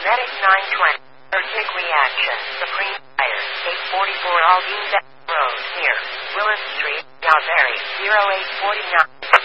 Medic 920. Allergic reaction. Supreme Fire. 844 Aldine Road. Near Willis Street. Galberry. 0849.